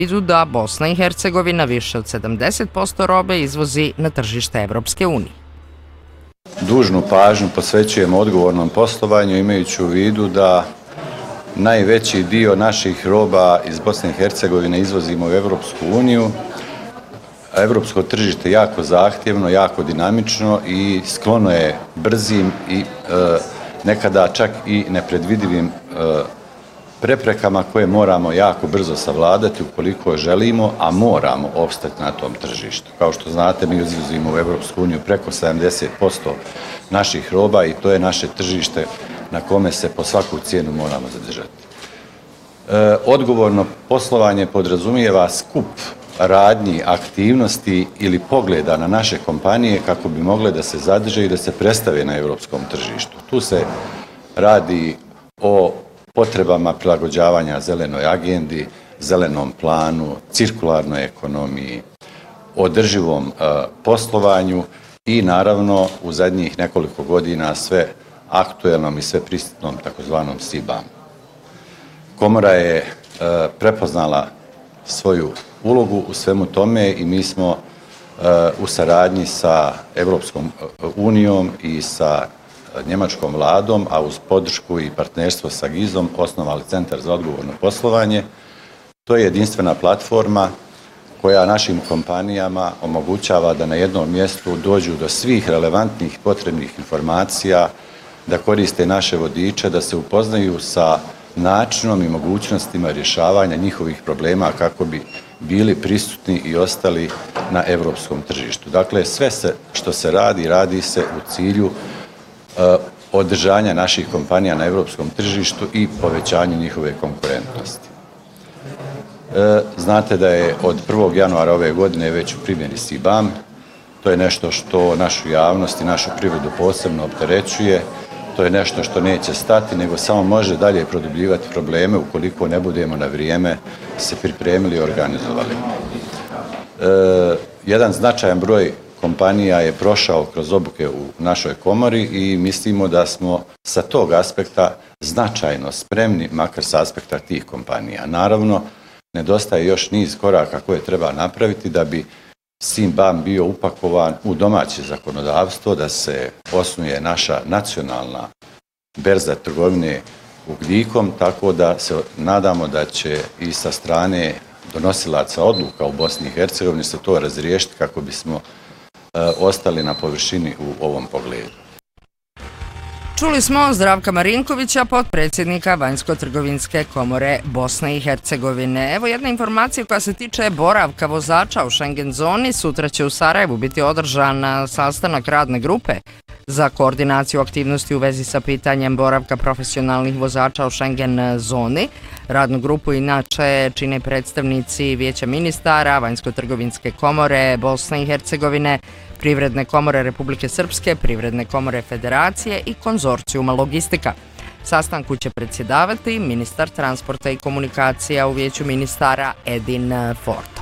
vidu da Bosna i Hercegovina više od 70% robe izvozi na tržište Evropske unije. Dužnu pažnju posvećujemo odgovornom poslovanju imajući u vidu da najveći dio naših roba iz Bosne i Hercegovine izvozimo u Evropsku uniju. Evropsko tržište je jako zahtjevno, jako dinamično i sklono je brzim i nekada čak i nepredvidivim preprekama koje moramo jako brzo savladati ukoliko želimo, a moramo opstati na tom tržištu. Kao što znate, mi izvozimo u Evropsku uniju preko 70% naših roba i to je naše tržište na kome se po svaku cijenu moramo zadržati. Odgovorno poslovanje podrazumijeva skup radnji, aktivnosti ili pogleda na naše kompanije kako bi mogle da se zadrže i da se predstave na europskom tržištu. Tu se radi o potrebama prilagođavanja zelenoj agendi, zelenom planu, cirkularnoj ekonomiji, održivom poslovanju i naravno u zadnjih nekoliko godina sve aktuelnom i sve prisutnom takozvanom CBAM. Komora je prepoznala svoju ulogu u svemu tome i mi smo u saradnji sa Evropskom unijom i sa njemačkom vladom, a uz podršku i partnerstvo sa GIZ-om osnovali Centar za odgovorno poslovanje. To je jedinstvena platforma koja našim kompanijama omogućava da na jednom mjestu dođu do svih relevantnih potrebnih informacija, da koriste naše vodiče, da se upoznaju sa načinom i mogućnostima rješavanja njihovih problema kako bi bili prisutni i ostali na evropskom tržištu. Dakle, sve što se radi, radi se u cilju održanja naših kompanija na evropskom tržištu i povećanju njihove konkurentnosti. Znate da je od 1. januara ove godine već u primjeni CBAM. To je nešto što našu javnost i našu privredu posebno opterećuje. To je nešto što neće stati, nego samo može dalje produbljivati probleme ukoliko ne budemo na vrijeme se pripremili i organizovali. Jedan značajan broj kompanija je prošao kroz obuke u našoj komori i mislimo da smo sa tog aspekta značajno spremni, makar sa aspekta tih kompanija. Naravno, nedostaje još niz koraka koje treba napraviti da bi CBAM bio upakovan u domaće zakonodavstvo, da se osnuje naša nacionalna berza trgovine ugljikom, tako da se nadamo da će i sa strane donosilaca odluka u Bosni i Hercegovini se to razriješiti kako bismo ostali na površini u ovom pogledu. Čuli smo Zdravka Marinkovića, potpredsjednika Vanjsko-trgovinske komore Bosne i Hercegovine. Evo jedna informacija koja se tiče boravka vozača u Schengen zoni. Sutra će u Sarajevu biti održan sastanak radne grupe za koordinaciju aktivnosti u vezi sa pitanjem boravka profesionalnih vozača u Schengen zoni. Radnu grupu inače čine predstavnici Vijeća ministara, Vanjsko-trgovinske komore Bosne i Hercegovine, Privredne komore Republike Srpske, Privredne komore Federacije i konzorcijuma logistika. Sastanku će predsjedavati ministar transporta i komunikacija u Vijeću ministara Edin Forta.